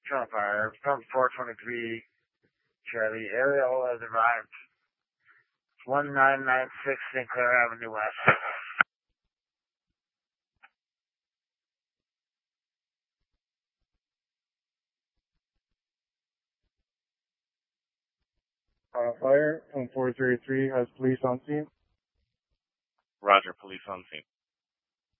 Fire from 423 Charlie. Ariel has arrived. 1996 Sinclair Avenue West. Fire from 433 has police on scene. Roger, police on scene.